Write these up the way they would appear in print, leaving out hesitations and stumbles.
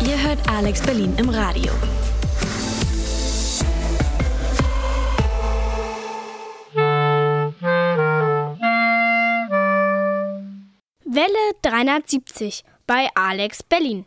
Ihr hört Alex Berlin im Radio. Welle 370 bei Alex Berlin.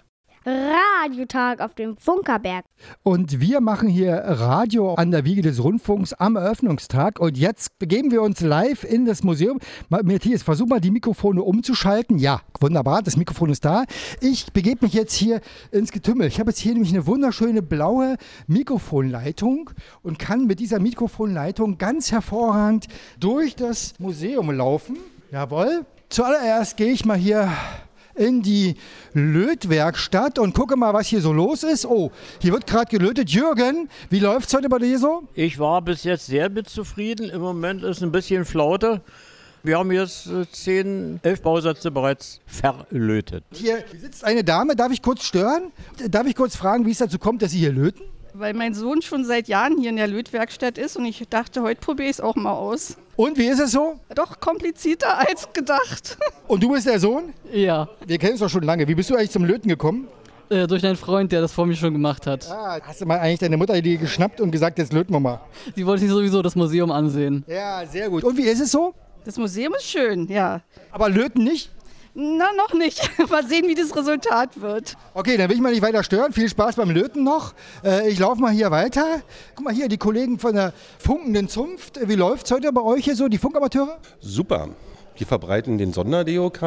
Radiotag auf dem Funkerberg. Und wir machen hier Radio an der Wiege des Rundfunks am Eröffnungstag. Und jetzt begeben wir uns live in das Museum. Matthias, versuch mal die Mikrofone umzuschalten. Ja, wunderbar, das Mikrofon ist da. Ich begebe mich jetzt hier ins Getümmel. Ich habe jetzt hier nämlich eine wunderschöne blaue Mikrofonleitung und kann mit dieser Mikrofonleitung ganz hervorragend durch das Museum laufen. Jawohl. Zuallererst gehe ich mal hier in die Lötwerkstatt und gucke mal, was hier so los ist. Oh, hier wird gerade gelötet. Jürgen, wie läuft es heute bei dir so? Ich war bis jetzt sehr mit zufrieden. Im Moment ist ein bisschen Flaute. Wir haben jetzt 10, 11 Bausätze bereits verlötet. Hier sitzt eine Dame. Darf ich kurz stören? Darf ich kurz fragen, wie es dazu kommt, dass Sie hier löten? Weil mein Sohn schon seit Jahren hier in der Lötwerkstatt ist und ich dachte, heute probiere ich es auch mal aus. Und wie ist es so? Doch komplizierter als gedacht. Und du bist der Sohn? Ja, Wir kennen uns doch schon lange. Wie bist du eigentlich zum Löten gekommen? durch einen Freund, der das vor mir schon gemacht hat. Hast du mal eigentlich deine Mutter die geschnappt und gesagt, jetzt löten wir mal? Die wollte sich sowieso das Museum ansehen. Ja, sehr gut. Und wie ist es so? Das Museum ist schön, ja. Aber löten nicht? Na, noch nicht. Mal sehen, wie das Resultat wird. Okay, dann will ich mal nicht weiter stören. Viel Spaß beim Löten noch. Ich laufe mal hier weiter. Guck mal hier, die Kollegen von der Funkenden Zunft. Wie läuft es heute bei euch hier so, die Funkamateure? Super. Wir verbreiten den Sonder-DOK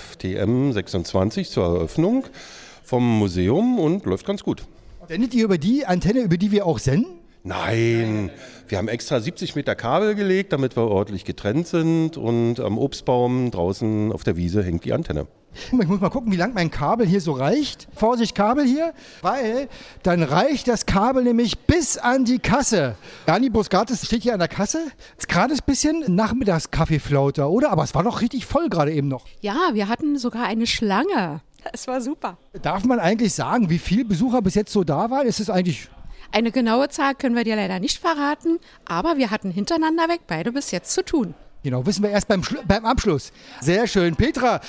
FTM 26 zur Eröffnung vom Museum und läuft ganz gut. Sendet ihr über die Antenne, über die wir auch senden? Nein, wir haben extra 70 Meter Kabel gelegt, damit wir ordentlich getrennt sind und am Obstbaum draußen auf der Wiese hängt die Antenne. Ich muss mal gucken, wie lang mein Kabel hier so reicht. Vorsicht, Kabel hier, weil dann reicht das Kabel nämlich bis an die Kasse. Dani Busgatis steht hier an der Kasse. Jetzt gerade ein bisschen Nachmittagskaffeeflaute, oder? Aber es war doch richtig voll gerade eben noch. Ja, wir hatten sogar eine Schlange. Es war super. Darf man eigentlich sagen, wie viele Besucher bis jetzt so da waren? Ist es eigentlich... Eine genaue Zahl können wir dir leider nicht verraten, aber wir hatten hintereinander weg beide bis jetzt zu tun. Genau, wissen wir erst beim Abschluss. Sehr schön. Petra,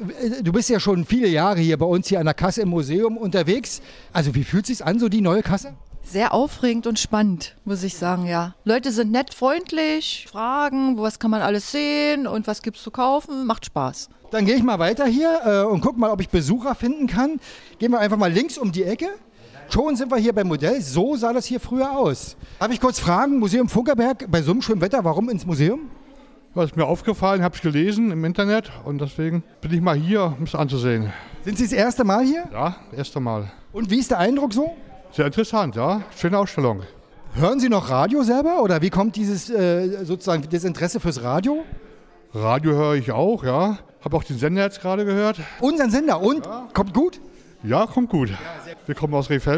du bist ja schon viele Jahre hier bei uns hier an der Kasse im Museum unterwegs. Also wie fühlt es sich an, so die neue Kasse? Sehr aufregend und spannend, muss ich sagen, ja. Leute sind nett, freundlich, fragen, was kann man alles sehen und was gibt's zu kaufen, macht Spaß. Dann gehe ich mal weiter hier und gucke mal, ob ich Besucher finden kann. Gehen wir einfach mal links um die Ecke. Schon sind wir hier beim Modell. So sah das hier früher aus. Darf ich kurz fragen, Museum Funkerberg, bei so einem schönen Wetter, warum ins Museum? Was ist mir aufgefallen, habe ich gelesen im Internet und deswegen bin ich mal hier, um es anzusehen. Sind Sie das erste Mal hier? Ja, erste Mal. Und wie ist der Eindruck so? Sehr interessant, ja. Schöne Ausstellung. Hören Sie noch Radio selber oder wie kommt dieses sozusagen das Interesse fürs Radio? Radio höre ich auch, ja. Habe auch den Sender jetzt gerade gehört. Unseren Sender und? Ja. Kommt gut? Ja, kommt gut. Wir kommen aus Rehfeld.